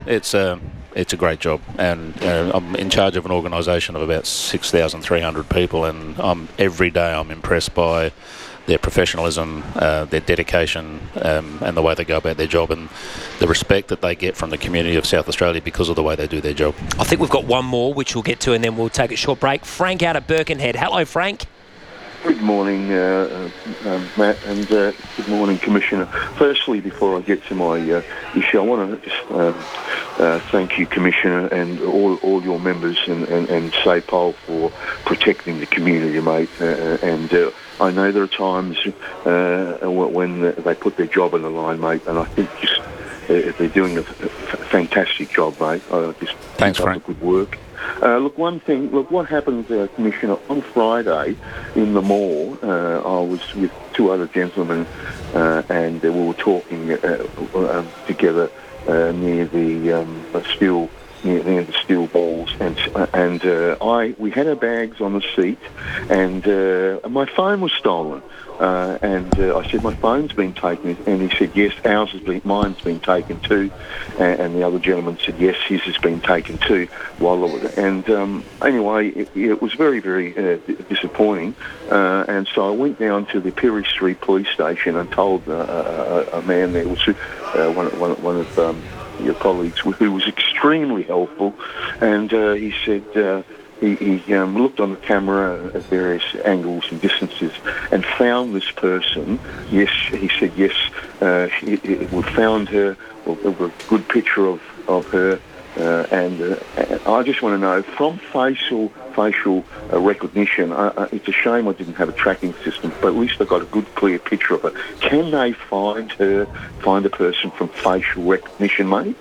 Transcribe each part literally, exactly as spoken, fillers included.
It's a, it's a great job, and uh, I'm in charge of an organisation of about six thousand three hundred people, and I'm, every day I'm impressed by their professionalism, uh, their dedication, um, and the way they go about their job, and the respect that they get from the community of South Australia because of the way they do their job. I think we've got one more, which we'll get to, and then we'll take a short break. Frank out at Birkenhead. Hello, Frank. Good morning, uh, uh, Matt, and uh, good morning, Commissioner. Firstly, before I get to my uh, issue, I want to just uh, uh, thank you, Commissioner, and all, all your members and, and, and SAPOL for protecting the community, mate. Uh, and uh, I know there are times uh, when they put their job on the line, mate, and I think just uh, they're doing a f- fantastic job, mate. I just Thanks, keep up Frank. the good work. Uh, look, one thing, look, what happened, uh, Commissioner, on Friday in the mall, uh, I was with two other gentlemen uh, and uh, we were talking uh, uh, together uh, near the um, steel, near, near the steel balls, and uh, and uh, I we had our bags on the seat, and uh, my phone was stolen. Uh, and uh, I said, my phone's been taken, and he said, yes, ours has been, mine's been taken too. And, and the other gentleman said, yes, his has been taken too. While I was, and um, anyway, it, it was very, very uh, disappointing. Uh, and so I went down to the Perry Street Police Station and told uh, a, a man there, was uh, one, one, one of um, your colleagues, who was extremely helpful, and uh, he said. Uh, He, he um, looked on the camera at various angles and distances and found this person. Yes, he said yes. Uh, he, he, we found her. Well, a good picture of of her, uh, and uh, I just want to know from facial facial uh, recognition. Uh, uh, it's a shame I didn't have a tracking system, but at least I got a good, clear picture of her. Can they find her? Find a person from facial recognition, mate?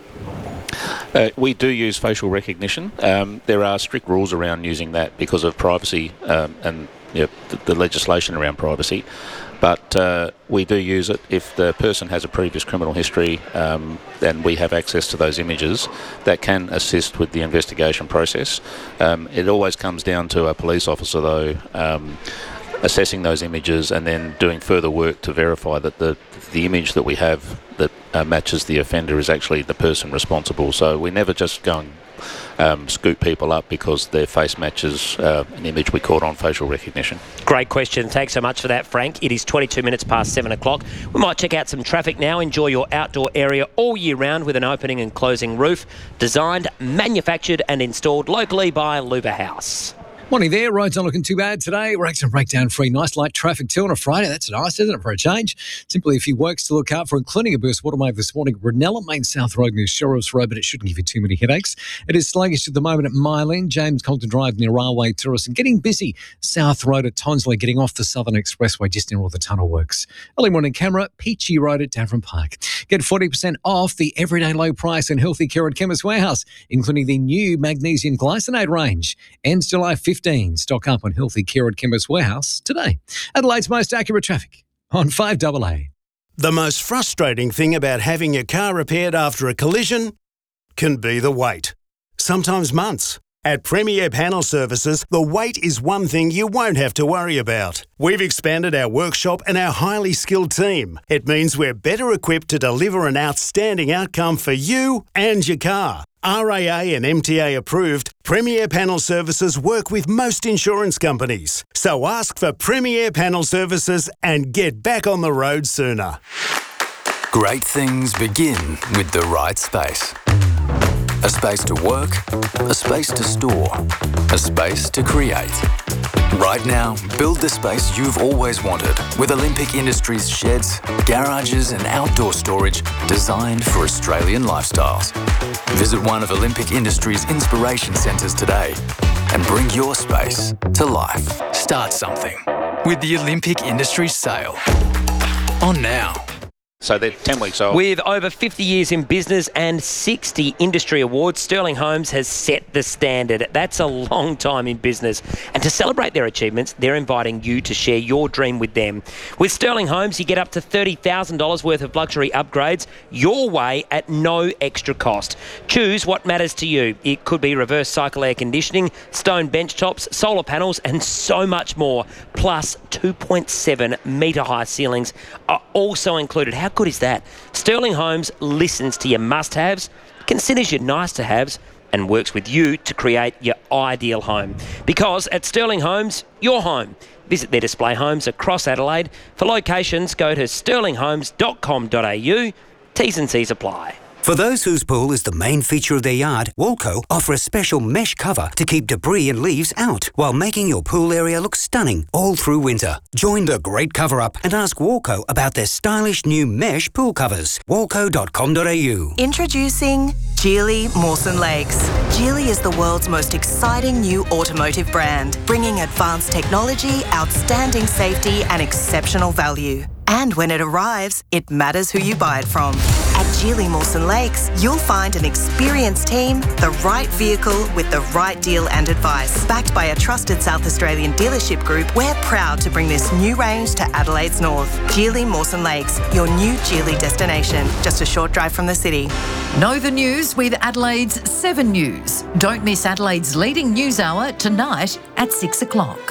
Uh, we do use facial recognition. Um, there are strict rules around using that because of privacy um, and you know, the, the legislation around privacy. But uh, we do use it if the person has a previous criminal history um, and we have access to those images. That can assist with the investigation process. Um, it always comes down to a police officer, though, um, assessing those images and then doing further work to verify that the the image that we have that uh, matches the offender is actually the person responsible. So we never just go and um, scoop people up because their face matches uh, an image we caught on facial recognition. Great question. Thanks so much for that, Frank. It is twenty-two minutes past seven o'clock. We might check out some traffic now. Enjoy your outdoor area all year round with an opening and closing roof. Designed, manufactured and installed locally by Luba House. Morning there. Roads not looking too bad today. We're accident breakdown free. Nice light traffic too on a Friday. That's nice, isn't it, for a change? Simply a few works to look out for, including a burst water wave this morning at Brunella Main South Road near Sheriff's Road, but it shouldn't give you too many headaches. It is sluggish at the moment at Mylene, James Colton Drive near Railway Tourist, and getting busy South Road at Tonsley, getting off the Southern Expressway just near all the tunnel works. Early morning camera, Peachy Road at Davern Park. Get forty percent off the everyday low price and healthy care at Chemist Warehouse, including the new magnesium glycinate range. Ends July fifteenth. Stock up on healthy care at Chemist Warehouse today. Adelaide's most accurate traffic on five A A. The most frustrating thing about having your car repaired after a collision can be the wait. Sometimes months. At Premier Panel Services, the wait is one thing you won't have to worry about. We've expanded our workshop and our highly skilled team. It means we're better equipped to deliver an outstanding outcome for you and your car. R A A and M T A approved, Premier Panel Services work with most insurance companies. So ask for Premier Panel Services and get back on the road sooner. Great things begin with the right space. A space to work, a space to store, a space to create. Right now, build the space you've always wanted with Olympic Industries sheds, garages and outdoor storage designed for Australian lifestyles. Visit one of Olympic Industries' inspiration centres today and bring your space to life. Start something with the Olympic Industries sale. On now. So they're ten weeks old. With over fifty years in business and sixty industry awards, Sterling Homes has set the standard. That's a long time in business. And to celebrate their achievements, they're inviting you to share your dream with them. With Sterling Homes, you get up to thirty thousand dollars worth of luxury upgrades your way at no extra cost. Choose what matters to you. It could be reverse cycle air conditioning, stone bench tops, solar panels, and so much more. Plus, two point seven metre high ceilings are also included. How good is that? Sterling Homes listens to your must-haves, considers your nice-to-haves and works with you to create your ideal home. Because at Sterling Homes, your home. Visit their display homes across Adelaide. For locations, go to sterling homes dot com dot a u. T's and C's apply. For those whose pool is the main feature of their yard, Walco offer a special mesh cover to keep debris and leaves out while making your pool area look stunning all through winter. Join the great cover-up and ask Walco about their stylish new mesh pool covers. walco dot com dot a u. Introducing Geely Mawson Lakes. Geely is the world's most exciting new automotive brand, bringing advanced technology, outstanding safety and exceptional value. And when it arrives, it matters who you buy it from. At Geely Mawson Lakes, you'll find an experienced team, the right vehicle with the right deal and advice. Backed by a trusted South Australian dealership group, we're proud to bring this new range to Adelaide's north. Geely Mawson Lakes, your new Geely destination, just a short drive from the city. Know the news with Adelaide's seven News. Don't miss Adelaide's leading news hour tonight at six o'clock.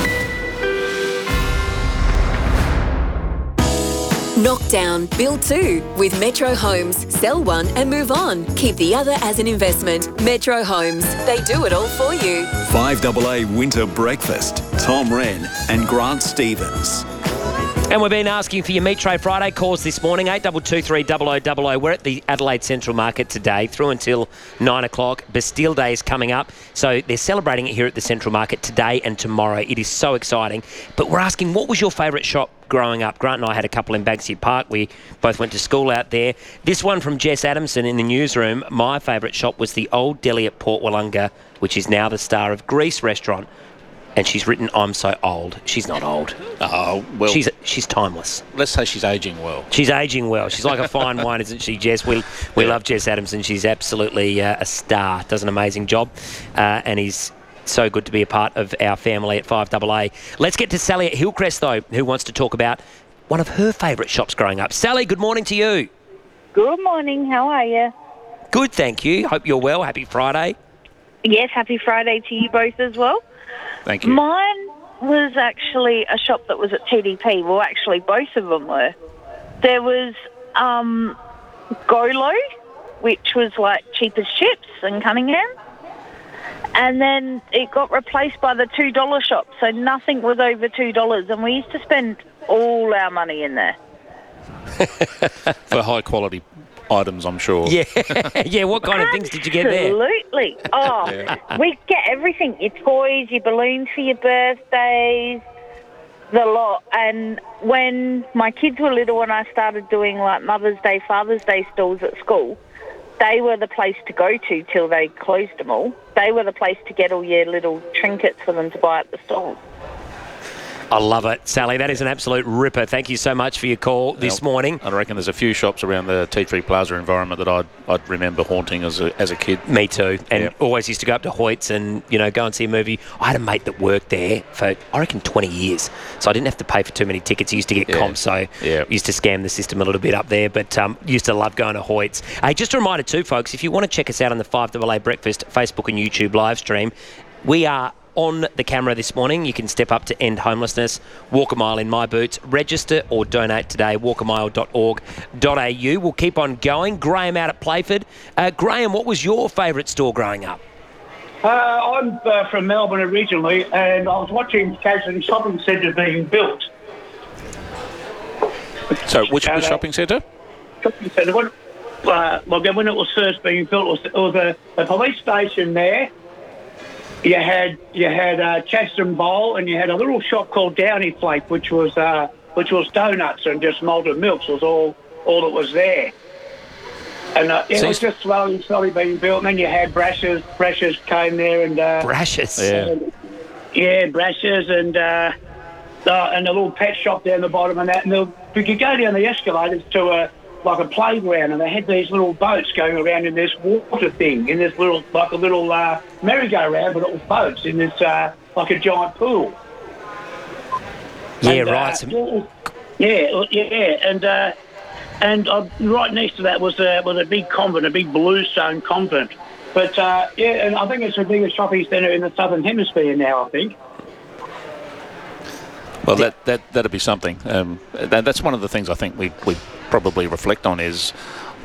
Knockdown, build two with Metro Homes. Sell one and move on. Keep the other as an investment. Metro Homes. They do it all for you. five A A Winter Breakfast. Tom Wren and Grant Stevens. And we've been asking for your Meat Tray Friday calls this morning, eight two two three zero zero zero zero. We're at the Adelaide Central Market today, through until nine o'clock. Bastille Day is coming up, so they're celebrating it here at the Central Market today and tomorrow. It is so exciting. But we're asking, what was your favourite shop growing up? Grant and I had a couple in Banksia Park. We both went to school out there. This one from Jess Adamson in the newsroom. My favourite shop was the Old Deli at Port Wollonga, which is now the Star of Greece restaurant. And she's written, I'm so old. She's not old. Oh, well. She's she's timeless. Let's say she's ageing well. She's ageing well. She's like a fine wine, isn't she, Jess? We we Yeah. love Jess Adamson. She's absolutely uh, a star. Does an amazing job. Uh, and he's so good to be a part of our family at five A A. Let's get to Sally at Hillcrest, though, who wants to talk about one of her favourite shops growing up. Sally, good morning to you. Good morning. How are you? Good, thank you. Hope you're well. Happy Friday. Yes, happy Friday to you both as well. Thank you. Mine was actually a shop that was at T D P. Well, actually, both of them were. There was um, Golo, which was like cheap as chips in Cunningham. And then it got replaced by the two dollar shop, so nothing was over two dollars. And we used to spend all our money in there. For high quality items, I'm sure. Yeah, yeah. What kind of things did you get there? Absolutely. Oh, Yeah. we get everything. Your toys, your balloons for your birthdays, the lot. And when my kids were little and I started doing like Mother's Day, Father's Day stalls at school, they were the place to go to till they closed them all. They were the place to get all your little trinkets for them to buy at the stalls. I love it, Sally. That is an absolute ripper. Thank you so much for your call this Well, morning. I reckon there's a few shops around the Tea Tree Plaza environment that I'd, I'd remember haunting as a, as a kid. Me too. And Yeah. always used to go up to Hoyt's and, you know, go and see a movie. I had a mate that worked there for, I reckon, twenty years. So I didn't have to pay for too many tickets. I used to get Yeah. comps, so Yeah. used to scam the system a little bit up there. But um, used to love going to Hoyt's. Hey, just a reminder too, folks, if you want to check us out on the five A A Breakfast Facebook and YouTube live stream, we are on the camera this morning. You can step up to end homelessness, walk a mile in my boots, register or donate today, walk a mile dot org dot a u. We'll keep on going. Graham out at Playford. Uh, Graham, what was your favourite store growing up? Uh, I'm uh, from Melbourne originally, and I was watching Casden Shopping Centre being built. So, which, Uh, which shopping centre? Shopping Centre, when, uh, well, when it was first being built, it was, it was a, a police station there. You had you had uh, Chaston Bowl, and you had a little shop called Downy Flake, which was uh, which was donuts and just malted milks was all all that was there. And uh, it was just slowly, slowly being built. And then you had Brashers. Brashers came there, and uh, Brashers, yeah, yeah, Brashers, and uh, uh, and a little pet shop down the bottom, and that. And the, we could go down the escalators to a like a playground, and they had these little boats going around in this water thing, in this little, like a little uh, merry-go-round, but it was boats in this, uh, like a giant pool. Yeah, and, right. Uh, yeah, yeah, and uh, and uh, right next to that was a, was a big convent, a big bluestone convent. But, uh, yeah, and I think it's the biggest shopping centre in the Southern Hemisphere now, I think. Well, that, that, that'd be something. Um, that, that's one of the things I think we, we probably reflect on is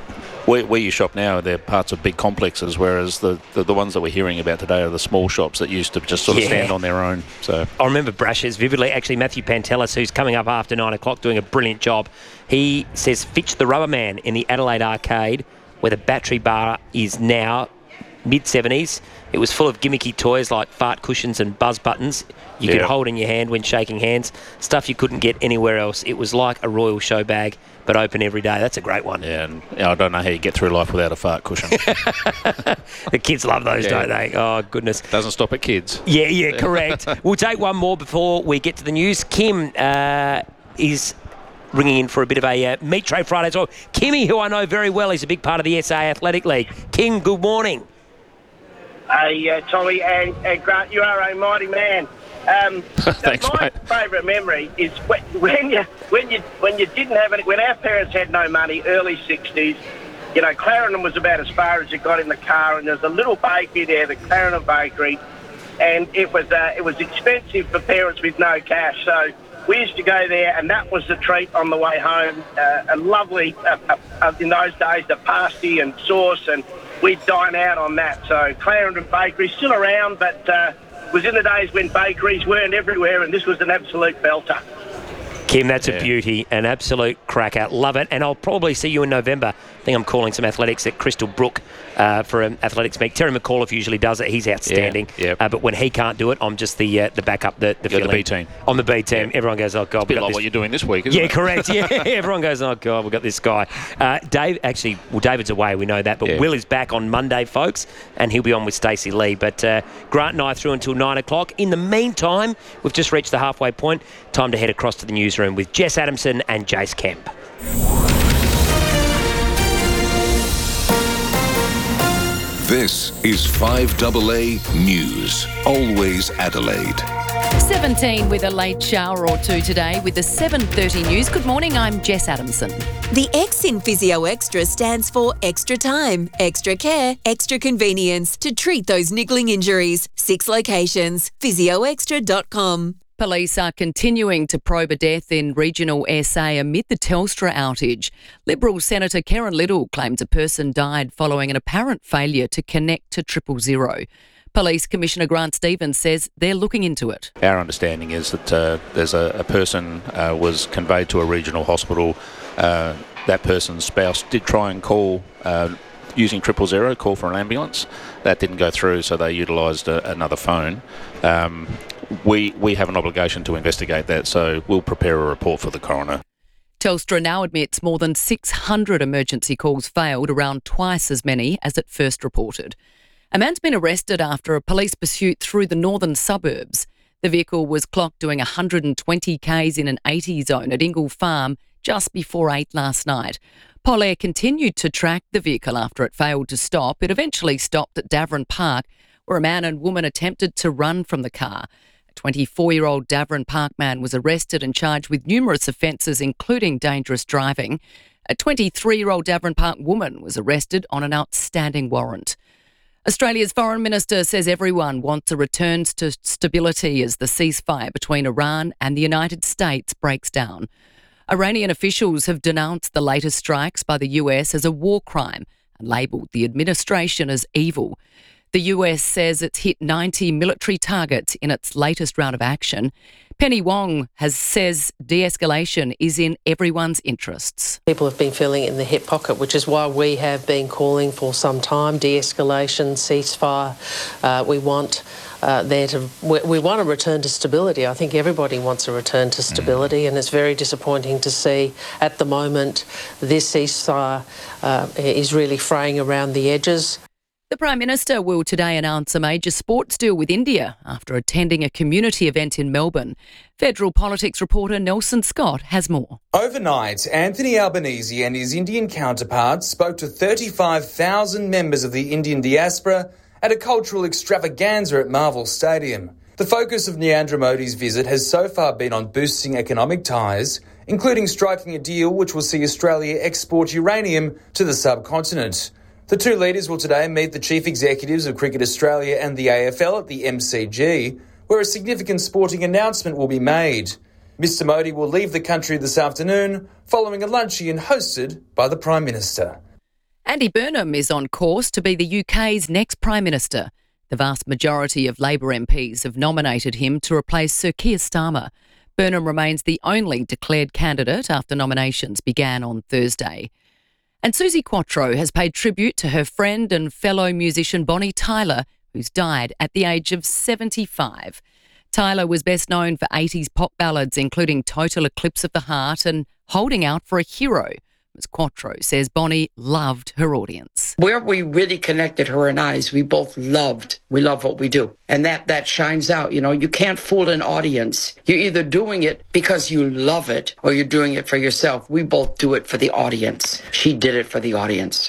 where, where you shop now, they're parts of big complexes, whereas the, the, the ones that we're hearing about today are the small shops that used to just sort of Yeah. stand on their own. So I remember Brashes vividly. Actually, Matthew Pantelis, who's coming up after nine o'clock, doing a brilliant job. He says Fitch the Rubber Man in the Adelaide Arcade, where the Battery Bar is now, mid seventies. It was full of gimmicky toys like fart cushions and buzz buttons you could Yeah. hold in your hand when shaking hands, stuff you couldn't get anywhere else. It was like a Royal Show bag, but open every day. That's a great one. yeah, and I don't know how you get through life without a fart cushion. The kids love those, Yeah. don't they? Oh, goodness. Doesn't stop at kids. Yeah, yeah, correct. We'll take one more before we get to the news. Kim uh, is ringing in for a bit of a uh, Meat Tray Friday as well. Kimmy, who I know very well, is a big part of the S A Athletic League. Kim, good morning. Hey, uh, Tommy and, and Grant, you are a mighty man. Um, Thanks, my mate. favourite memory is when, when you when you when you didn't have any. When our parents had no money, early sixties. You know, Clarendon was about as far as you got in the car, and there's a little bakery there, the Clarendon Bakery, and it was uh, it was expensive for parents with no cash. So we used to go there, and that was the treat on the way home. Uh, a lovely, uh, uh, uh, in those days, the pasty and sauce, and we'd dine out on that. So Clarendon Bakery, still around, but uh, was in the days when bakeries weren't everywhere, and this was an absolute belter. Kim, that's Yeah. a beauty, an absolute cracker. Love it. And I'll probably see you in November. I think I'm calling some athletics at Crystal Brook uh, for an athletics meet. Terry McAuliffe usually does it. He's outstanding. Yeah, yeah. Uh, but when he can't do it, I'm just the uh, the backup, the, the You're the filling. B team. I'm the B team. Everyone goes, oh, God. A bit we've got like this- what you're doing this week, isn't Yeah, it? correct. Yeah, everyone goes, oh, God, we've got this guy. Uh, Dave, actually, well, David's away. We know that. But Yeah. Will is back on Monday, folks, and he'll be on with Stacey Lee. But uh, Grant and I are through until nine o'clock. In the meantime, we've just reached the halfway point. Time to head across to the newsroom with Jess Adamson and Jace Kemp. This is five A A News. Always Adelaide. seventeen with a late shower or two today with the seven thirty news. Good morning, I'm Jess Adamson. The X in Physio Extra stands for extra time, extra care, extra convenience to treat those niggling injuries. Six locations, physio extra dot com. Police are continuing to probe a death in regional S A amid the Telstra outage. Liberal Senator Karen Little claims a person died following an apparent failure to connect to triple zero. Police Commissioner Grant Stevens says they're looking into it. Our understanding is that uh, there's a, a person uh, was conveyed to a regional hospital. Uh, that person's spouse did try and call uh, using triple zero, call for an ambulance. That didn't go through, so they utilised a, another phone. Um, we we have an obligation to investigate that, so we'll prepare a report for the coroner. Telstra now admits more than six hundred emergency calls failed, around twice as many as it first reported. A man's been arrested after a police pursuit through the northern suburbs. The vehicle was clocked doing one hundred twenty kays in an eighty zone at Ingle Farm just before eight last night. Polair continued to track the vehicle after it failed to stop. It eventually stopped at Davern Park, where a man and woman attempted to run from the car. A twenty-four-year-old Davern Park man was arrested and charged with numerous offences, including dangerous driving. A twenty-three-year-old Davern Park woman was arrested on an outstanding warrant. Australia's Foreign Minister says everyone wants a return to stability as the ceasefire between Iran and the United States breaks down. Iranian officials have denounced the latest strikes by the U S as a war crime and labelled the administration as evil. The U S says it's hit ninety military targets in its latest round of action. Penny Wong has says de-escalation is in everyone's interests. People have been feeling it in the hip pocket, which is why we have been calling for some time, de-escalation, ceasefire. Uh, we want uh, there to we, we want a return to stability. I think everybody wants a return to stability, and it's very disappointing to see at the moment this ceasefire uh, is really fraying around the edges. The Prime Minister will today announce a major sports deal with India after attending a community event in Melbourne. Federal politics reporter Nelson Scott has more. Overnight, Anthony Albanese and his Indian counterparts spoke to thirty-five thousand members of the Indian diaspora at a cultural extravaganza at Marvel Stadium. The focus of Narendra Modi's visit has so far been on boosting economic ties, including striking a deal which will see Australia export uranium to the subcontinent. The two leaders will today meet the chief executives of Cricket Australia and the A F L at the M C G, where a significant sporting announcement will be made. Mister Modi will leave the country this afternoon following a luncheon hosted by the Prime Minister. Andy Burnham is on course to be the U K's next Prime Minister. The vast majority of Labor M Ps have nominated him to replace Sir Keir Starmer. Burnham remains the only declared candidate after nominations began on Thursday. And Suzi Quatro has paid tribute to her friend and fellow musician Bonnie Tyler, who's died at the age of seventy-five. Tyler was best known for eighties pop ballads, including Total Eclipse of the Heart and Holding Out for a Hero. Miz Quatro says Bonnie loved her audience. Where we really connected, her and I, is we both loved, we love what we do. And that, that shines out. You know, you can't fool an audience. You're either doing it because you love it or you're doing it for yourself. We both do it for the audience. She did it for the audience.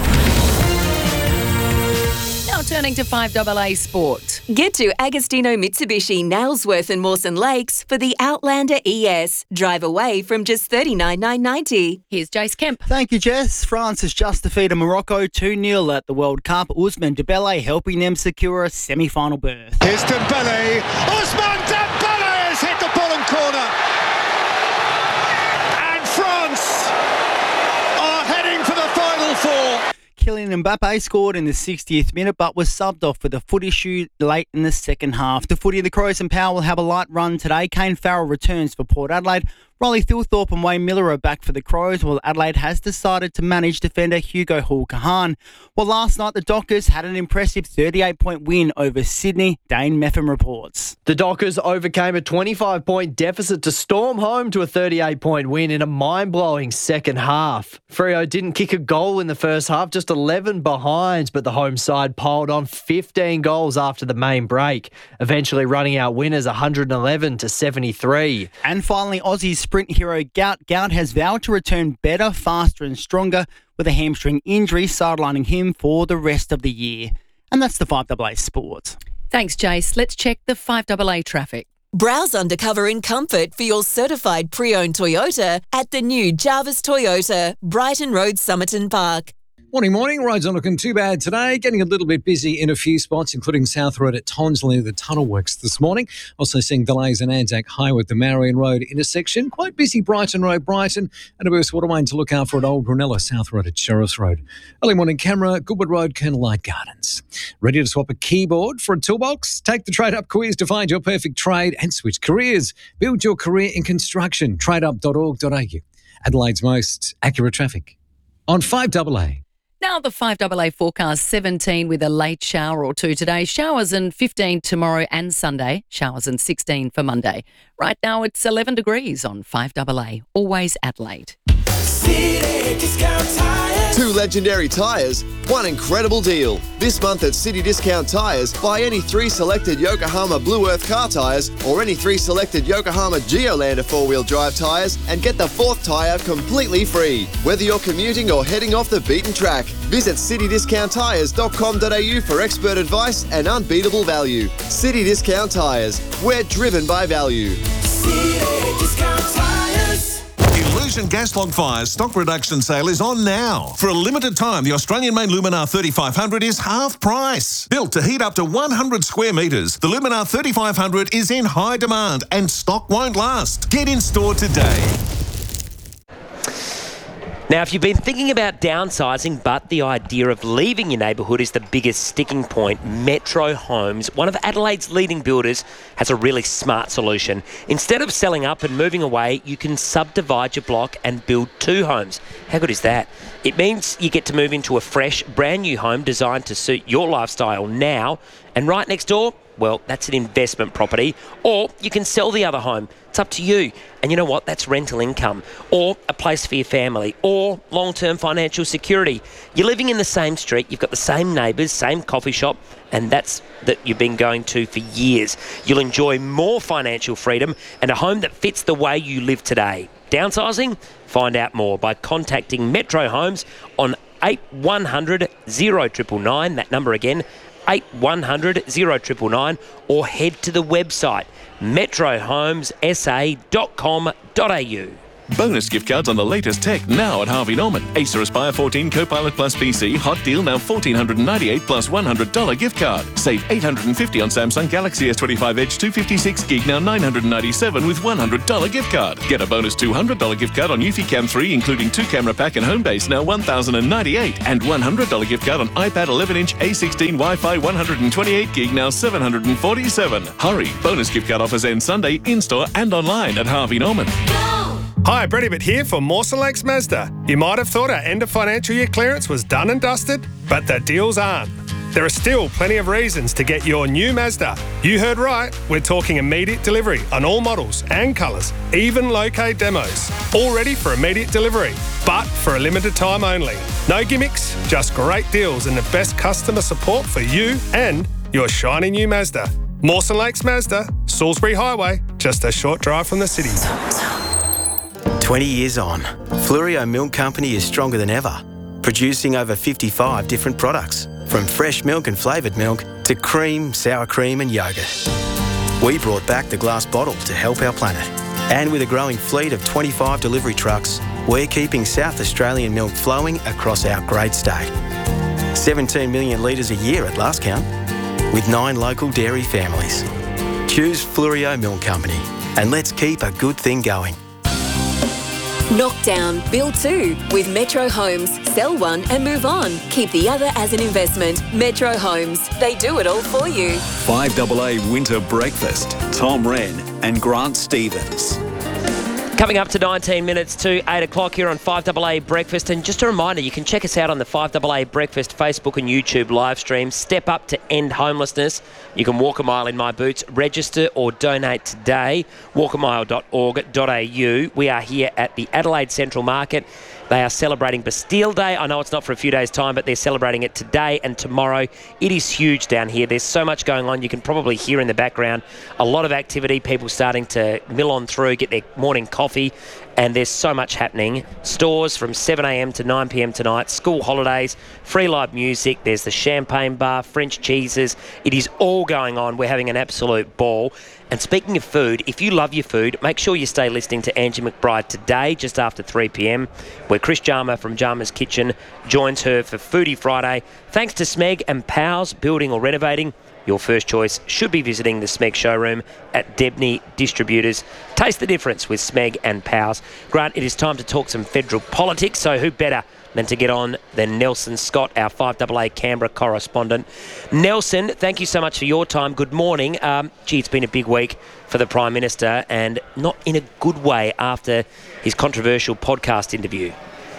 Now turning to five A A Sport. Get to Agostino Mitsubishi, Nailsworth and Mawson Lakes for the Outlander E S. Drive away from just thirty-nine thousand nine hundred ninety. Here's Jace Kemp. Thank you, Jess. France has just defeated Morocco two nil at the World Cup. Ousmane Dembele helping them secure a semi-final berth. Here's Dembele. Ousmane Dembele has hit the bottom corner. And France are heading for the Final Four. Kylian Mbappe scored in the sixtieth minute but was subbed off with a foot issue late in the second half. The footy of the Crows and Power will have a light run today. Kane Farrell returns for Port Adelaide. Riley Thilthorpe and Wayne Miller are back for the Crows, while Adelaide has decided to manage defender Hugo Hall-Kahan. Well, last night the Dockers had an impressive thirty-eight point win over Sydney. Dane Meffam reports. The Dockers overcame a twenty-five point deficit to storm home to a thirty-eight point win in a mind-blowing second half. Freo didn't kick a goal in the first half, just eleven behind, but the home side piled on fifteen goals after the main break, eventually running out winners one hundred eleven to seventy-three. And finally, Aussie's sprint hero Gout Gout has vowed to return better, faster and stronger, with a hamstring injury sidelining him for the rest of the year. And that's the five A A Sports. Thanks, Jace. Let's check the five A A traffic. Browse undercover in comfort for your certified pre-owned Toyota at the new Jarvis Toyota, Brighton Road, Somerton Park. Morning, morning. Roads aren't looking too bad today. Getting a little bit busy in a few spots, including South Road at Tonsley, the tunnel works this morning. Also seeing delays in Anzac Highway at the Marion Road intersection. Quite busy Brighton Road, Brighton. And a Burst Waterway to look out for at Old Brunella, South Road at Sheriffs Road. Early morning camera, Goodwood Road, Colonel Light Gardens. Ready to swap a keyboard for a toolbox? Take the Trade Up quiz to find your perfect trade and switch careers. Build your career in construction. trade up dot org dot a u. Adelaide's most accurate traffic on five A A. Now the five A A forecast, seventeen with a late shower or two today. Showers and fifteen tomorrow and Sunday. Showers and sixteen for Monday. Right now it's eleven degrees on five A A. Always Adelaide. City Discount Tires. Two legendary tyres, one incredible deal. This month at City Discount Tyres, buy any three selected Yokohama Blue Earth car tyres or any three selected Yokohama Geolander four-wheel drive tyres and get the fourth tyre completely free. Whether you're commuting or heading off the beaten track, visit city discount tyres dot com dot a u for expert advice and unbeatable value. City Discount Tyres, we're driven by value. City Discount Tyres. Illusion gas log fires stock reduction sale is on now. For a limited time, the Australian-made Luminar thirty-five hundred is half price. Built to heat up to one hundred square metres, the Luminar thirty-five hundred is in high demand and stock won't last. Get in store today. Now, if you've been thinking about downsizing, but the idea of leaving your neighbourhood is the biggest sticking point, Metro Homes, one of Adelaide's leading builders, has a really smart solution. Instead of selling up and moving away, you can subdivide your block and build two homes. How good is that? It means you get to move into a fresh, brand new home designed to suit your lifestyle now. And right next door, well, that's an investment property. Or you can sell the other home. It's up to you. And you know what? That's rental income. Or a place for your family. Or long-term financial security. You're living in the same street. You've got the same neighbours, same coffee shop. And that's that you've been going to for years. You'll enjoy more financial freedom and a home that fits the way you live today. Downsizing? Find out more by contacting Metro Homes on eight one hundred, oh nine nine nine. That number again, eight one hundred, oh nine nine nine, or head to the website metro homes s a dot com dot a u. Bonus gift cards on the latest tech now at Harvey Norman. Acer Aspire fourteen Copilot Plus P C, hot deal now one thousand four hundred ninety-eight dollars plus one hundred dollars gift card. Save eight hundred fifty dollars on Samsung Galaxy S twenty-five Edge two fifty-six gig, now nine hundred ninety-seven dollars with one hundred dollars gift card. Get a bonus two hundred dollars gift card on Eufy Cam three, including two camera pack and home base, now one thousand ninety-eight dollars, and one hundred dollars gift card on iPad eleven inch A sixteen Wi-Fi one hundred twenty-eight gig, now seven hundred forty-seven dollars. Hurry! Bonus gift card offers end Sunday in-store and online at Harvey Norman. Hi, Brett Ibbott here for Mawson Lakes Mazda. You might have thought our end of financial year clearance was done and dusted, but the deals aren't. There are still plenty of reasons to get your new Mazda. You heard right, we're talking immediate delivery on all models and colours, even low-K demos. All ready for immediate delivery, but for a limited time only. No gimmicks, just great deals and the best customer support for you and your shiny new Mazda. Mawson Lakes Mazda, Salisbury Highway, just a short drive from the city. twenty years on, Fluorio Milk Company is stronger than ever, producing over fifty-five different products, from fresh milk and flavoured milk to cream, sour cream and yoghurt. We brought back the glass bottle to help our planet. And with a growing fleet of twenty-five delivery trucks, we're keeping South Australian milk flowing across our great state. seventeen million litres a year at last count, with nine local dairy families. Choose Fluorio Milk Company and let's keep a good thing going. Knock down, build two with Metro Homes. Sell one and move on. Keep the other as an investment. Metro Homes. They do it all for you. five double A Winter Breakfast. Tom Wren and Grant Stevens. Coming up to nineteen minutes to eight o'clock here on five double A Breakfast. And just a reminder, you can check us out on the five double A Breakfast Facebook and YouTube live stream. Step up to end homelessness. You can walk a mile in my boots, register or donate today. walk a mile dot org dot a u. We are here at the Adelaide Central Market. They are celebrating Bastille Day. I know it's not for a few days' time, but they're celebrating it today and tomorrow. It is huge down here. There's so much going on. You can probably hear in the background a lot of activity, people starting to mill on through, get their morning coffee, and there's so much happening. Stores from seven a m to nine p m tonight, school holidays, free live music, there's the champagne bar, French cheeses. It is all going on. We're having an absolute ball. And speaking of food, if you love your food, make sure you stay listening to Angie McBride today, just after three p m, where Chris Jarmer from Jarmer's Kitchen joins her for Foodie Friday. Thanks to Smeg and Powers, building or renovating. Your first choice should be visiting the Smeg showroom at Debney Distributors. Taste the difference with Smeg and Powers. Grant, it is time to talk some federal politics, so who better than to get on than Nelson Scott, our five double A Canberra correspondent. Nelson, thank you so much for your time. Good morning. Um, gee, it's been a big week for the Prime Minister, and not in a good way after his controversial podcast interview.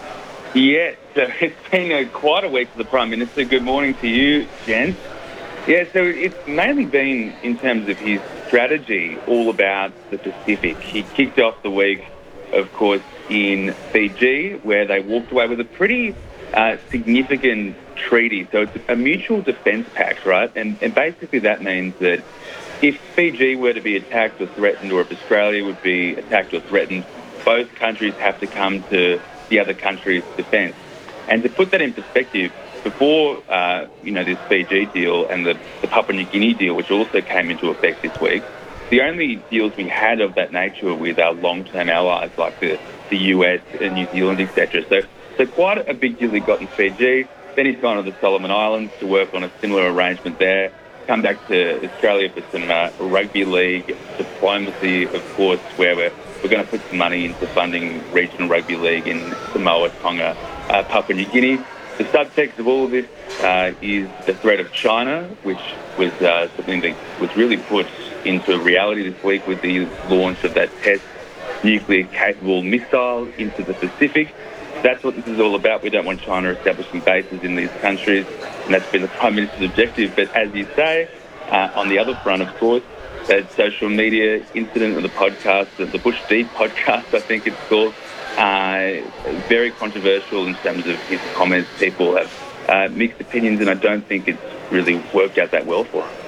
Yes, so it's been a, quite a week for the Prime Minister. Good morning to you, gents. Yeah, so it's mainly been, in terms of his strategy, all about the Pacific. He kicked off the week, of course, in Fiji, where they walked away with a pretty uh, significant treaty. So it's a mutual defence pact, right? And, and basically that means that if Fiji were to be attacked or threatened, or if Australia would be attacked or threatened, both countries have to come to the other country's defence. And to put that in perspective, before uh, you know this Fiji deal and the, the Papua New Guinea deal, which also came into effect this week, the only deals we had of that nature were with our long-term allies like the, the U S and New Zealand, et cetera. So, so quite a big deal he got in Fiji. Then he's gone to the Solomon Islands to work on a similar arrangement there. Come back to Australia for some uh, rugby league diplomacy, of course, where we're, we're going to put some money into funding regional rugby league in Samoa, Tonga, uh, Papua New Guinea. The subtext of all of this uh, is the threat of China, which was uh, something that was really put into reality this week with the launch of that test nuclear-capable missile into the Pacific. That's what this is all about. We don't want China establishing bases in these countries, and that's been the Prime Minister's objective. But as you say, uh, on the other front, of course, that social media incident of the podcast, the Bush Deep podcast, I think it's called, Uh, very controversial in terms of his comments. People have uh, mixed opinions, and I don't think it's really worked out that well for him.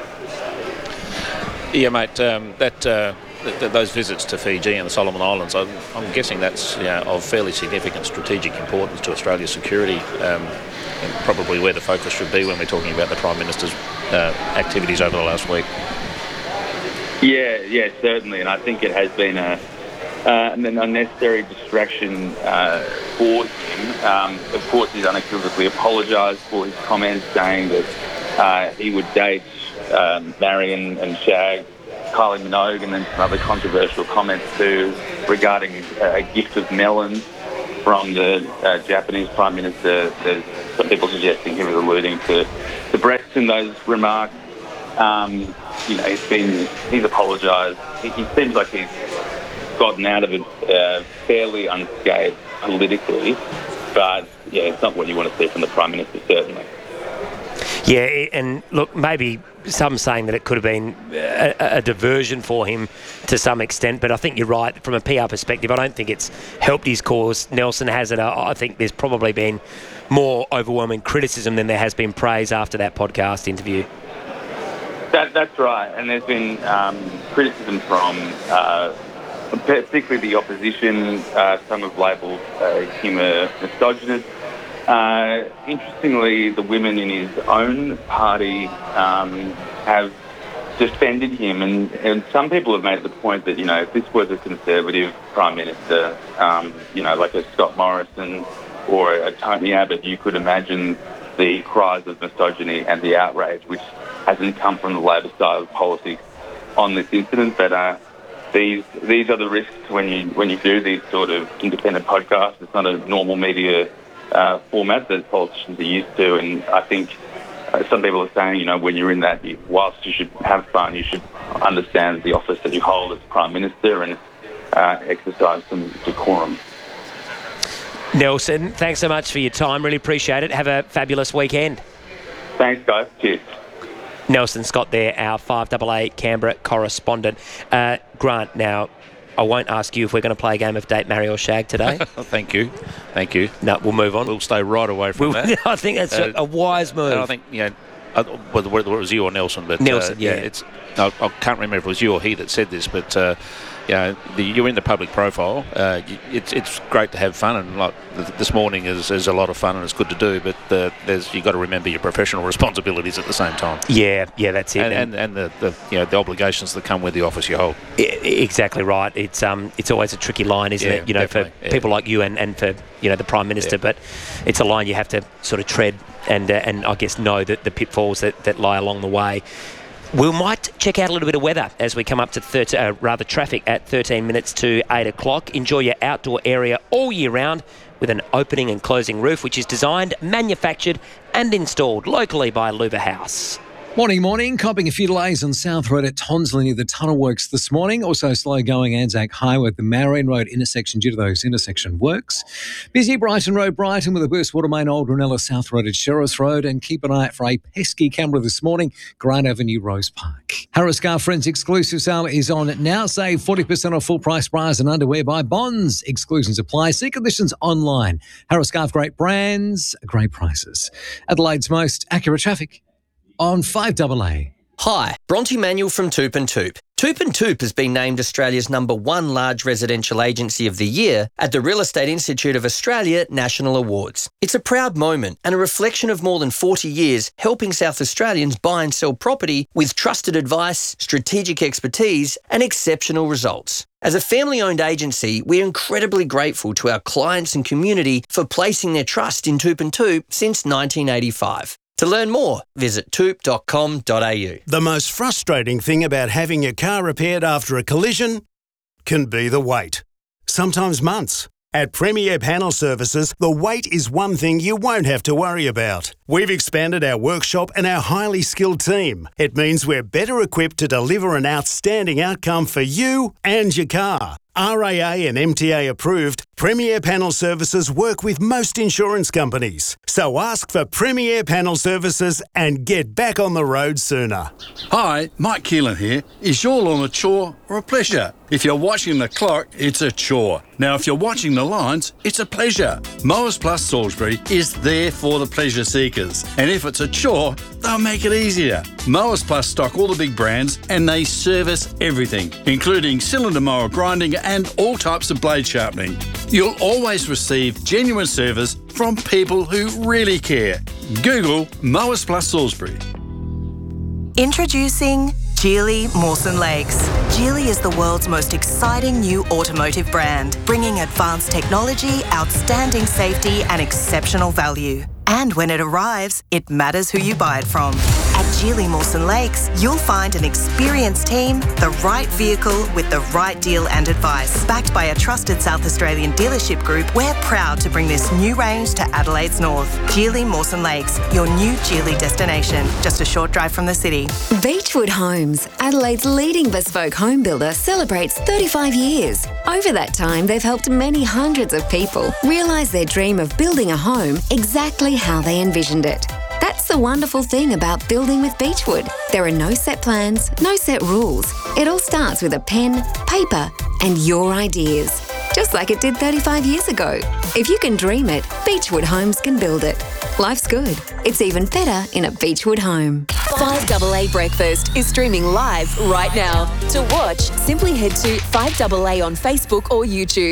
Yeah, mate, um, that uh, th- th- those visits to Fiji and the Solomon Islands, I'm, I'm guessing that's you know, of fairly significant strategic importance to Australia's security, um, and probably where the focus should be when we're talking about the Prime Minister's uh, activities over the last week. Yeah, yeah, certainly, and I think it has been a uh, and an unnecessary distraction uh, for him. Um, of course, he's unequivocally apologised for his comments, saying that uh, he would date um, Marion and shag Kylie Minogue, and then some other controversial comments too regarding a gift of melons from the uh, Japanese Prime Minister. There's some people suggesting he was alluding to the breasts in those remarks. Um, you know, he's been, he's apologised. He, he seems like he's gotten out of it uh, fairly unscathed politically, but yeah, it's not what you want to see from the Prime Minister, certainly. Yeah, and look, maybe some saying that it could have been a, a diversion for him to some extent, but I think you're right. From a P R perspective, I don't think it's helped his cause. Nelson has it. I think there's probably been more overwhelming criticism than there has been praise after that podcast interview. That, that's right, and there's been um, criticism from uh, particularly the opposition. Uh, some have labelled uh, him a misogynist. Uh, interestingly, the women in his own party um, have defended him, and, and some people have made the point that, you know, if this was a Conservative Prime Minister, um, you know, like a Scott Morrison or a Tony Abbott, you could imagine the cries of misogyny and the outrage, which hasn't come from the Labor side of politics on this incident. But uh, these these are the risks when you when you do these sort of independent podcasts. It's not a normal media Uh, format that politicians are used to, and I think uh, some people are saying, you know, when you're in that, you, whilst you should have fun, you should understand the office that you hold as Prime Minister and uh, exercise some decorum. Nelson, thanks so much for your time. Really appreciate it. Have a fabulous weekend. Thanks, guys. Cheers. Nelson Scott there, our five A A Canberra correspondent. Uh, Grant, now, I won't ask you if we're going to play a game of Date, Marry or Shag today. Thank you. Thank you. No, we'll move on. We'll stay right away from we'll, that. I think that's uh, a, a wise move. And I think, you know, uh, whether, whether it was you or Nelson, but Nelson, uh, yeah. yeah, it's. I, I can't remember if it was you or he that said this, but uh, you know, the, you're in the public profile. Uh, it's it's great to have fun, and like this morning is, is a lot of fun, and it's good to do. But uh, there's you got to remember your professional responsibilities at the same time. Yeah, yeah, that's it. And and, and the, the you know the obligations that come with the office you hold. Exactly right. It's um it's always a tricky line, isn't Yeah, it? You know, for yeah. people like you and, and for you know the Prime Minister, Yeah. but it's a line you have to sort of tread and uh, and I guess know that the pitfalls that, that lie along the way. We might check out a little bit of weather as we come up to thirty, uh, rather traffic at thirteen minutes to eight o'clock. Enjoy your outdoor area all year round with an opening and closing roof, which is designed, manufactured and installed locally by Luba House. Morning, morning. Copping a few delays on South Road at Tonsley near the tunnel works this morning. Also slow going Anzac Highway at the Marion Road intersection due to those intersection works. Busy Brighton Road, Brighton with a burst water main, Old Ranella South Road at Sheriff's Road. And keep an eye out for a pesky camera this morning, Grant Avenue, Rose Park. Harris Car Friends exclusive sale is on now. Save forty percent off full price bras and underwear by Bonds. Exclusions apply. See conditions online. Harris Scarf, great brands, great prices. Adelaide's most accurate traffic on five A A. Hi, Bronte Manuel from Toop and Toop. Toop and Toop has been named Australia's number one large residential agency of the year at the Real Estate Institute of Australia National Awards. It's a proud moment and a reflection of more than forty years helping South Australians buy and sell property with trusted advice, strategic expertise and exceptional results. As a family-owned agency, we're incredibly grateful to our clients and community for placing their trust in Toop and Toop since nineteen eighty-five. To learn more, visit toop dot com dot a u. The most frustrating thing about having your car repaired after a collision can be the wait. Sometimes months. At Premier Panel Services, the wait is one thing you won't have to worry about. We've expanded our workshop and our highly skilled team. It means we're better equipped to deliver an outstanding outcome for you and your car. R A A and M T A approved, Premier Panel Services work with most insurance companies. So ask for Premier Panel Services and get back on the road sooner. Hi, Mike Keelan here. Is your lawn a chore or a pleasure? If you're watching the clock, it's a chore. Now, if you're watching the lines, it's a pleasure. Mowers Plus Salisbury is there for the pleasure seekers. And if it's a chore, they'll make it easier. Mowers Plus stock all the big brands and they service everything, including cylinder mower grinding and all types of blade sharpening. You'll always receive genuine service from people who really care. Google Mowers Plus Salisbury. Introducing Geely Mawson Lakes. Geely is the world's most exciting new automotive brand, bringing advanced technology, outstanding safety and exceptional value. And when it arrives, it matters who you buy it from. At Geely Mawson Lakes, you'll find an experienced team, the right vehicle with the right deal and advice. Backed by a trusted South Australian dealership group, we're proud to bring this new range to Adelaide's north. Geely Mawson Lakes, your new Geely destination, just a short drive from the city. Beechwood Homes, Adelaide's leading bespoke home builder, celebrates thirty-five years. Over that time, they've helped many hundreds of people realise their dream of building a home exactly how they envisioned it. That's the wonderful thing about building with Beechwood. There are no set plans, no set rules. It all starts with a pen, paper, and your ideas. Just like it did thirty-five years ago. If you can dream it, Beechwood Homes can build it. Life's good. It's even better in a Beechwood home. five A A Breakfast is streaming live right now. To watch, simply head to five A A on Facebook or YouTube.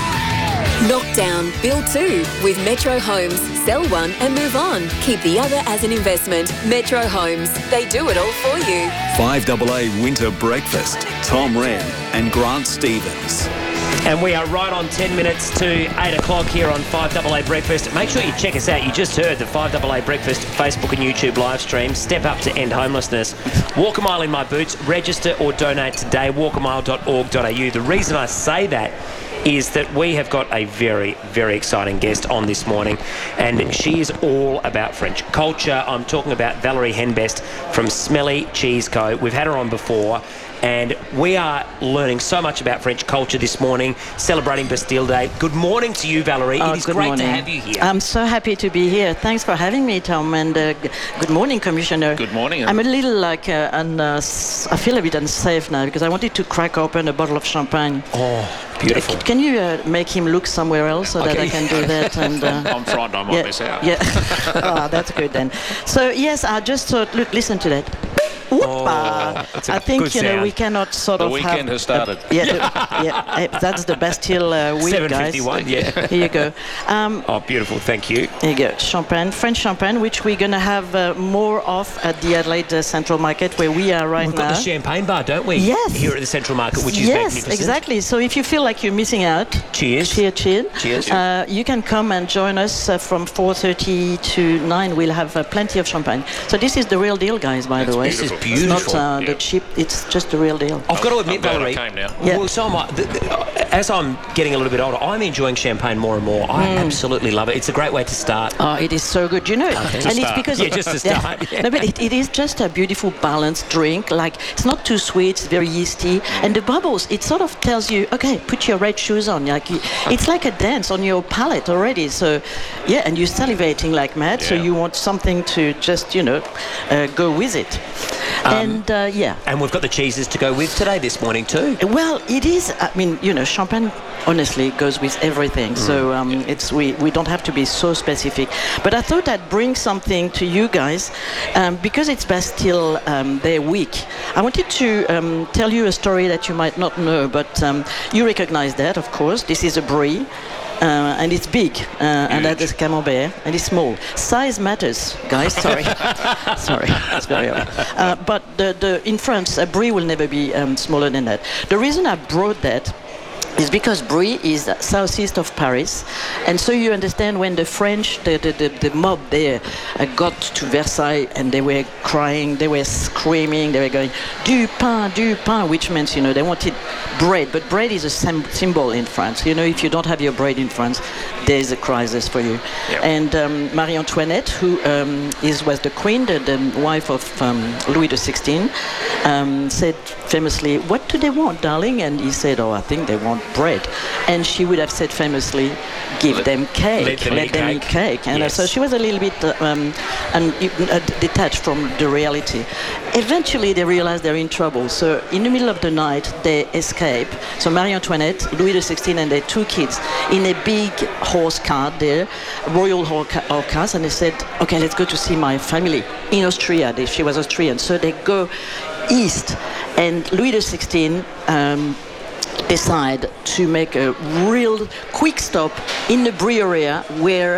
Knockdown, build two with Metro Homes. Sell one and move on. Keep the other as an investment. Metro Homes. They do it all for you. five A A Winter Breakfast. Tom Wren and Grant Stevens. And we are right on ten minutes to eight o'clock here on five A A Breakfast. Make sure you check us out. You just heard the five A A Breakfast Facebook and YouTube live stream. Step up to end homelessness. Walk a mile in my boots. Register or donate today. walk a mile dot org dot a u. The reason I say that is that we have got a very, very exciting guest on this morning, and she is all about French culture. I'm talking about Valerie Henbest from Smelly Cheese Co. We've had her on before, and we are learning so much about French culture this morning, celebrating Bastille Day. Good morning to you, Valerie. Oh, it is good great morning. to have you here. I'm so happy to be here. Thanks for having me, Tom, and uh, g- good morning, Commissioner. Good morning. I'm a little like, uh, un, uh, s- I feel a bit unsafe now because I wanted to crack open a bottle of champagne. Oh, beautiful. Uh, can you uh, make him look somewhere else so that Okay. I can do that? And uh, I'm frightened I might yeah, miss out. Yeah, oh, that's good then. So yes, I just thought, look, listen to that. Oh, that's a I think good you know sound. we cannot sort The of weekend have has started. A, yeah, the- yeah, eh, that's the Bastille uh, week, seven guys. fifty-one, yeah. Here you go. Um, Oh, beautiful. Thank you. There you go, champagne, French champagne, which we're going to have uh, more of at the Adelaide uh, Central Market where we are right We've now. got the champagne bar, don't we? Yes. Here at the Central Market, which is yes, magnificent. exactly. So if you feel like you're missing out, cheers, cheers, cheers. Cheers. Uh, you can come and join us uh, from four thirty to nine. We'll have uh, plenty of champagne. So this is the real deal, guys. By the way, This is It's beautiful. not uh, Yeah. the cheap. It's just the real deal. I've got to admit, I'm glad I Valerie. came now. Yeah. Well, so am I. The, the, as I'm getting a little bit older, I'm enjoying champagne more and more. I Mm. absolutely love it. It's a great way to start. Oh, it is so good, you know. Okay. To And it's start. because Yeah, just to start, yeah. No, but it, it is just a beautiful balanced drink. Like it's not too sweet, it's very yeasty, and the bubbles. It sort of tells you, okay, put your red shoes on. Like you, it's like a dance on your palate already. So, yeah, and you're salivating like mad. So Yeah. you want something to just, you know, uh, go with it. Um, and uh, yeah. And we've got the cheeses to go with today this morning too. Well, it is. I mean, you know, champagne honestly goes with everything. So um, it's we, we don't have to be so specific. But I thought I'd bring something to you guys um, because it's Bastille um, Day week. I wanted to um, tell you a story that you might not know, but um, you recognize that, of course. This is a brie. Uh, and it's big, uh, and that is camembert, and it's small. Size matters, guys. Sorry, sorry, that's very odd. Uh, but the, the in France, a brie will never be um, smaller than that. The reason I brought that is because Brie is southeast of Paris, and so you understand when the French, the the, the, the mob there, uh, got to Versailles and they were crying, they were screaming, they were going du pain, du pain, which means you know they wanted bread, but bread is a sim- symbol in France. You know, if you don't have your bread in France, there's a crisis for you. Yep. And um, Marie Antoinette, who um, is was the queen, the, the wife of um, Louis the sixteenth, um, said famously, "What do they want, darling?" And he said, "Oh, I think they want bread." And she would have said famously, "Give Let- them cake, let them eat them cake." eat cake." And uh, Yes. so she was a little bit uh, um, un- uh, detached from the reality. Eventually, they realized they're in trouble. So in the middle of the night, they escape. So Marie Antoinette, Louis the sixteenth, and their two kids in a big horse cart there, royal horse cars, and they said, "Okay, let's go to see my family in Austria." They, she was Austrian, so they go east, and Louis the sixteenth. Um, decide to make a real quick stop in the Brie area where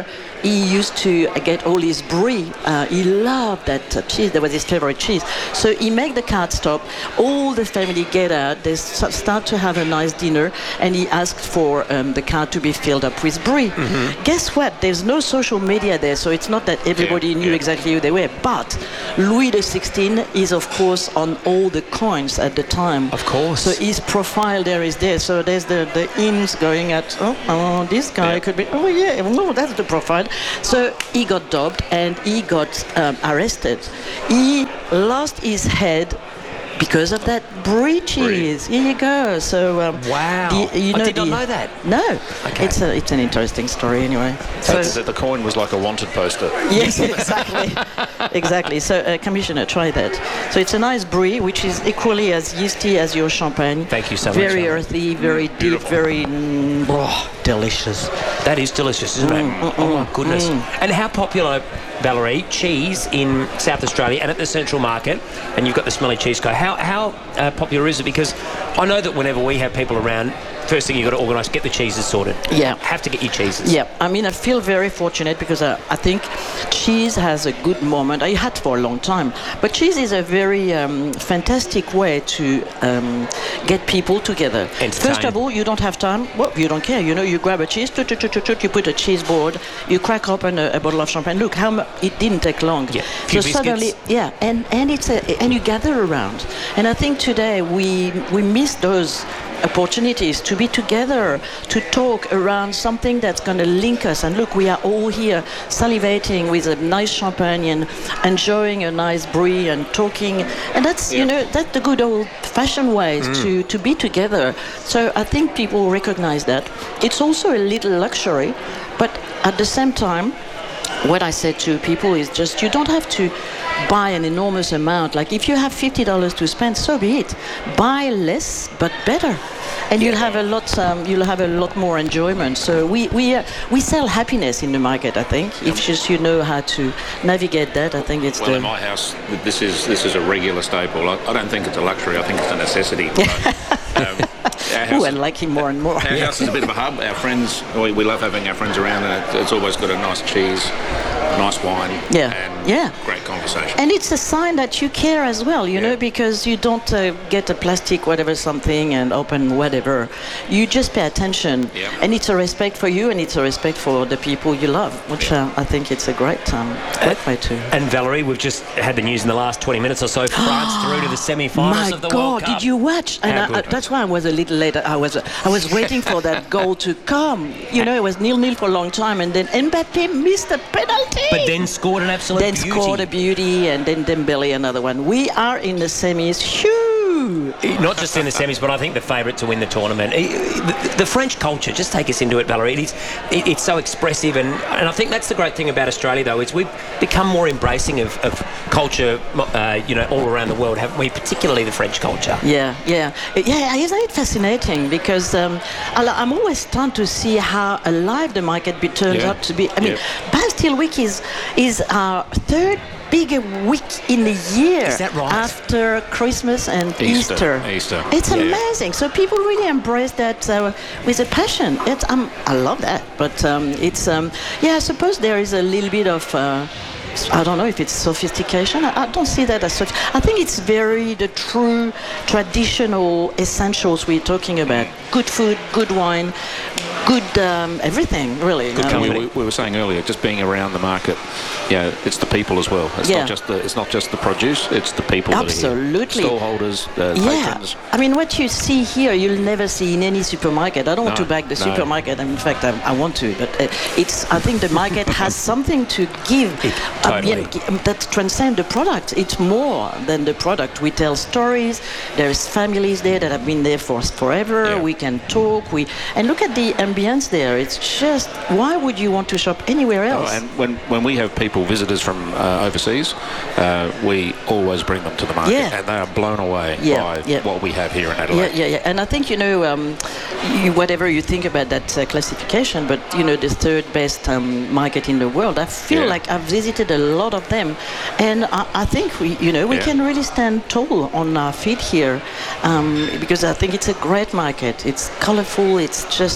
he used to get all his brie. Uh, he loved that uh, cheese. That was his favorite cheese. So he make the cart stop. All the family get out. They s- start to have a nice dinner, and he asked for um, the cart to be filled up with brie. Mm-hmm. Guess what? There's no social media there, so it's not that everybody Yeah, knew yeah. exactly who they were. But Louis the sixteenth is, of course, on all the coins at the time. Of course. So his profile there is there. So there's the, the ins going at, oh, oh this guy Yeah. could be, oh yeah, no, that's the profile. So he got dubbed and he got um, arrested. He lost his head because of that brie cheese. Here you go. So um, Wow. the- you I know did not the- know that. No. Okay. It's a, it's an interesting story anyway. So So, the, the coin was like a wanted poster. yes, exactly, exactly. So, uh, Commissioner, try that. So it's a nice brie, which is equally as yeasty as your champagne. Thank you so much, Very Alan. earthy, very deep, very mm, oh, delicious. That is delicious, isn't it? Mm, Oh my mm, goodness. mm. And how popular, Valerie, cheese in South Australia and at the Central Market, and you've got the Smelly Cheese Co. How how uh, popular is it? Because I know that whenever we have people around, first thing you've got to organise, get the cheeses sorted. Yeah. Have to get your cheeses. Yeah, I mean, I feel very fortunate because I, I think cheese has a good moment. I had for a long time, but cheese is a very um, fantastic way to um, get people together. Entertain. First of all, you don't have time. Well, you don't care. You know, you grab a cheese, toot, toot, toot, toot, toot, you put a cheese board, you crack open a, a bottle of champagne. Look, how mu- it didn't take long. Yeah, So few biscuits. suddenly, yeah, and and it's a, and you gather around. And I think today we we miss those opportunities to be together, to talk around something that's going to link us. And look, we are all here salivating with a nice champagne and enjoying a nice brie and talking. And that's, you know, that's the good old-fashioned ways Mm. to, to be together. So I think people recognize that. It's also a little luxury, but at the same time, what I said to people is just you don't have to buy an enormous amount. Like if you have fifty dollars to spend, so be it. Buy less but better, and you'll have a lot. Um, you'll have a lot more enjoyment. So we we uh, we sell happiness in the market. I think if just you know how to navigate that, I think it's Well, the. in my house, this is this is a regular staple. I, I don't think it's a luxury. I think it's a necessity. um, our house, Ooh, and liking more and more. our house is a bit of a hub. Our friends, we, we love having our friends around, and it, it's always got a nice cheese, nice wine, Yeah. and Yeah. great conversation. And it's a sign that you care as well, you know, because you don't uh, get a plastic whatever something and open whatever. You just pay attention. Yeah. And it's a respect for you and it's a respect for the people you love, which uh, I think it's a great, um, great way to. And Valerie, we've just had the news in the last twenty minutes or so. France through to the semi-finals My of the God, World Cup. did you watch? And How I, I, good. that's why I was a little late. I was I was waiting for that goal to come. You know, it was nil-nil for a long time, and then Mbappe missed a penalty. But then scored an absolute then beauty. scored a beauty, and then Dembele another one. We are in the semis. Phew! Not just in the semis, but I think the favourite to win the tournament. Eh, The, the French culture, just take us into it, Valerie. It is, it, it's so expressive, and, and I think that's the great thing about Australia, though, is we've become more embracing of, of culture, uh, you know, all around the world, haven't we? Particularly the French culture. Yeah, yeah, yeah. Isn't it fascinating? Because um, I- I'm always stunned to see how alive the market be, turns Yeah. out to be. I mean, Yeah. Bastille Week is is our third bigger week in the year. Is that right? After Christmas and Easter, Easter. Easter. It's Yeah. amazing. So people really embrace that uh, with a passion. It's, um, I love that. But um, it's um, yeah. I suppose there is a little bit of. Uh, I don't know if it's sophistication. I, I don't see that as such. I think it's very the true traditional essentials we're talking about. Good food, good wine, good um, everything, really. Good Um, company. We, we were saying earlier, just being around the market, you know, it's the people as well. It's Yeah. not just the it's not just the produce. It's the people. Absolutely. That are here. Stallholders, uh, Yeah, patrons. I mean, what you see here, you'll never see in any supermarket. I don't want No, to back the no. supermarket. In fact, I, I want to, but uh, it's. I think the market has something to give uh, totally. yeah, that transcend the product. It's more than the product. We tell stories. There's families there that have been there for forever. Yeah. We can talk. We and look at the ambience there. It's just. Why would you want to shop anywhere else? Oh, and when, when we have people, visitors from uh, overseas, uh, we always bring them to the market, Yeah. and they are blown away Yeah, by yeah. what we have here in Yeah, Adelaide. yeah, yeah. And I think, you know, um, you, whatever you think about that uh, classification, but, you know, the third best um, market in the world, I feel Yeah. like I've visited a lot of them. And I, I think, we, you know, we Yeah. can really stand tall on our feet here um, because I think it's a great market. It's colorful. It's just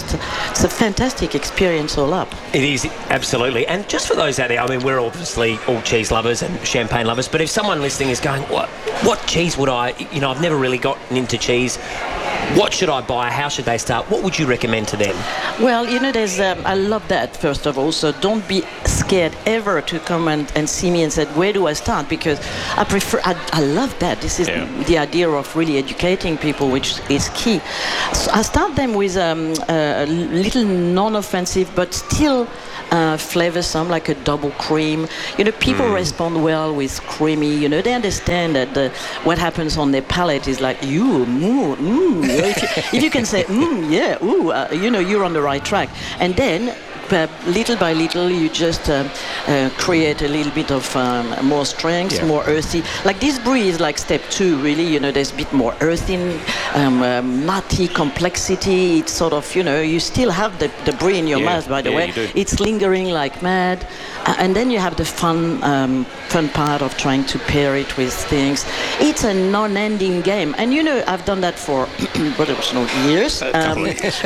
it's a fantastic experience all up. It is, absolutely. And just for those out there, I mean, we're obviously all cheese lovers and champagne lovers, but if someone listening is going, what what cheese would I, you know, I've never really gotten into cheese, what should I buy? How should they start? What would you recommend to them? Well, you know, there's, um, I love that, first of all, so don't be scared ever to come and, and see me and say, where do I start? Because I prefer, I, I love that. This is yeah. the idea of really educating people, which is key. So I start them with um, a little non-offensive, but still uh, flavoursome, like a double cream. You know, people mm. respond well with creamy. You know, they understand that the, what happens on their palate is like, you, mm, mm. if, you, if you can say, mm, yeah, ooh, uh, you know, you're on the right track. And then, Uh, little by little, you just uh, uh, create a little bit of um, more strength, yeah. more earthy. Like this brie is like step two, really. You know, there's a bit more earthy, um, uh, nutty complexity. It's sort of, you know, you still have the, the brie in your yeah. mouth, by the yeah, way. You do. It's lingering like mad. Uh, and then you have the fun, um, fun part of trying to pair it with things. It's a non-ending game. And, you know, I've done that for what it was, no, years. Um,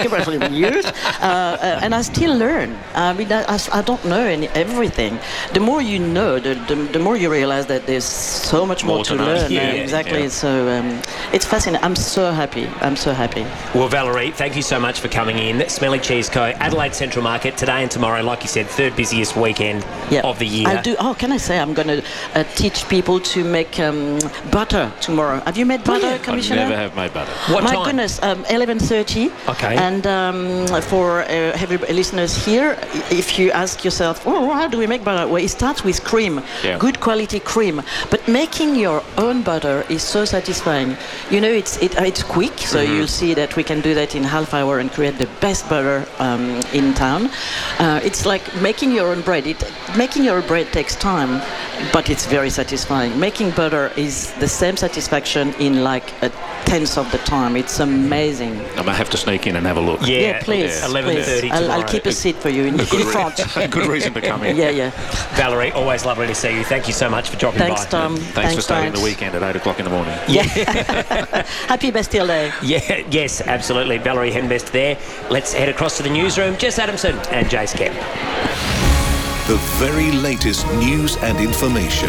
years. Uh, uh, and I still learn. I mean, I, I don't know any, everything. The more you know, the, the, the more you realize that there's so much more, more to, to learn. Yeah, uh, exactly. Yeah. So um, it's fascinating. I'm so happy. I'm so happy. Well, Valerie, thank you so much for coming in. Smelly Cheese Co. Adelaide Central Market today and tomorrow. Like you said, third busiest weekend yeah. of the year. I'll do. Oh, can I say I'm going to uh, teach people to make um, butter tomorrow? Have you made butter, Brilliant. Commissioner? I never have made butter. What My time? goodness, um, eleven thirty. Okay. And um, for uh, every listeners here, if you ask yourself, oh, how do we make butter? Well, it starts with cream, yeah. good quality cream. But making your own butter is so satisfying. You know, it's it, it's quick, so mm-hmm. you'll see that we can do that in half hour and create the best butter um, in town. Uh, it's like making your own bread. It, making your own bread takes time, but it's very satisfying. Making butter is the same satisfaction in like a tenth of the time. It's amazing. I may have to sneak in and have a look. Yeah, yeah please. Yeah. eleven thirty I'll, tomorrow. I'll keep a seat for you in, in front. Good reason to come in. Yeah, yeah. Valerie, always lovely to see you. Thank you so much for dropping Thanks, by. Tom. Thanks, Thanks for staying Thanks. the weekend at eight o'clock in the morning. Yeah. Happy Bastille Day. Yeah, yes, absolutely. Valerie Henbest there. Let's head across to the newsroom. Jess Adamson and Jace Kemp. The very latest news and information.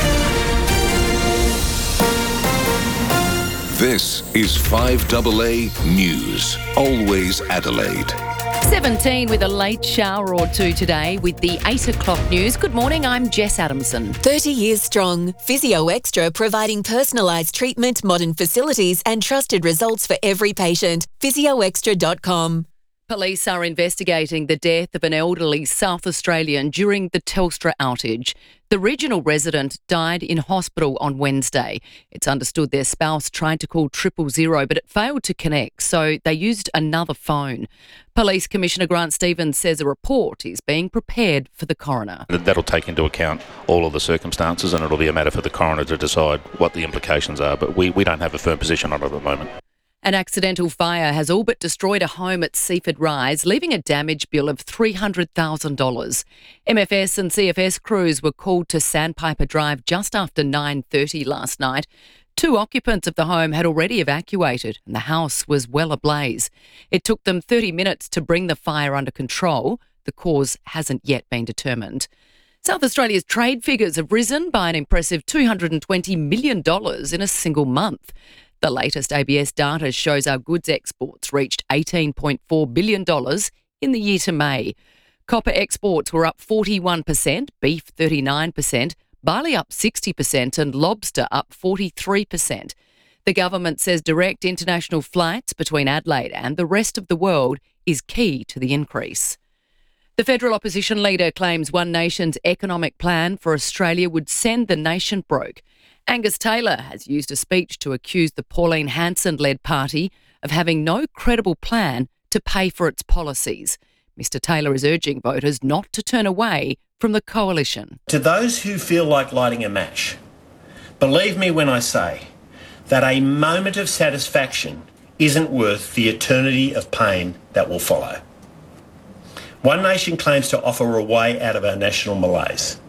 This is five A A News. Always Adelaide. seventeen with a late shower or two today with the eight o'clock news. Good morning, I'm Jess Adamson. thirty years strong. Physio Extra providing personalised treatment, modern facilities and trusted results for every patient. physio extra dot com. Police are investigating the death of an elderly South Australian during the Telstra outage. The regional resident died in hospital on Wednesday. It's understood their spouse tried to call triple zero, but it failed to connect, so they used another phone. Police Commissioner Grant Stevens says a report is being prepared for the coroner. That'll take into account all of the circumstances, and it'll be a matter for the coroner to decide what the implications are, but we, we don't have a firm position on it at the moment. An accidental fire has all but destroyed a home at Seaford Rise, leaving a damage bill of three hundred thousand dollars. M F S and C F S crews were called to Sandpiper Drive just after nine thirty last night. Two occupants of the home had already evacuated and the house was well ablaze. It took them thirty minutes to bring the fire under control. The cause hasn't yet been determined. South Australia's trade figures have risen by an impressive two hundred twenty million dollars in a single month. The latest A B S data shows our goods exports reached eighteen point four billion dollars in the year to May. Copper exports were up forty-one percent, beef thirty-nine percent, barley up sixty percent and lobster up forty-three percent. The government says direct international flights between Adelaide and the rest of the world is key to the increase. The federal opposition leader claims One Nation's economic plan for Australia would send the nation broke. Angus Taylor has used a speech to accuse the Pauline Hanson-led party of having no credible plan to pay for its policies. Mister Taylor is urging voters not to turn away from the coalition. To those who feel like lighting a match, believe me when I say that a moment of satisfaction isn't worth the eternity of pain that will follow. One Nation claims to offer a way out of our national malaise.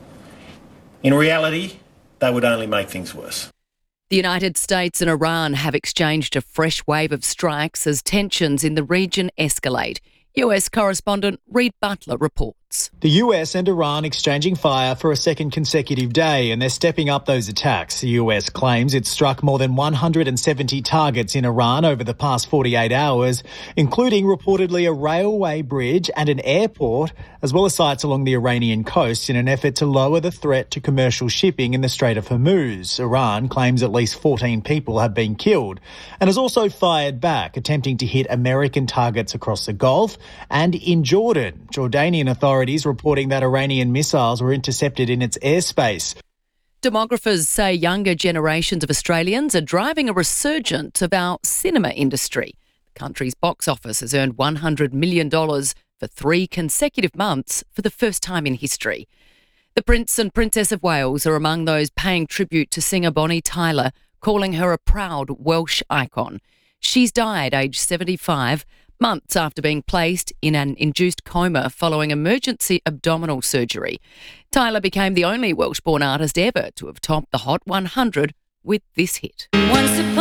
In reality, they would only make things worse. The United States and Iran have exchanged a fresh wave of strikes as tensions in the region escalate. U S correspondent Reid Butler reports. The U S and Iran exchanging fire for a second consecutive day, and they're stepping up those attacks. The U S claims it struck more than one hundred seventy targets in Iran over the past forty-eight hours, including reportedly a railway bridge and an airport, as well as sites along the Iranian coast in an effort to lower the threat to commercial shipping in the Strait of Hormuz. Iran claims at least fourteen people have been killed and has also fired back, attempting to hit American targets across the Gulf and in Jordan. Jordanian authorities reporting that Iranian missiles were intercepted in its airspace. Demographers say younger generations of Australians are driving a resurgence of our cinema industry. The country's box office has earned one hundred million dollars for three consecutive months for the first time in history. The Prince and Princess of Wales are among those paying tribute to singer Bonnie Tyler, calling her a proud Welsh icon. She's died aged seventy-five, months after being placed in an induced coma following emergency abdominal surgery. Tyler became the only Welsh-born artist ever to have topped the Hot one hundred with this hit. Once upon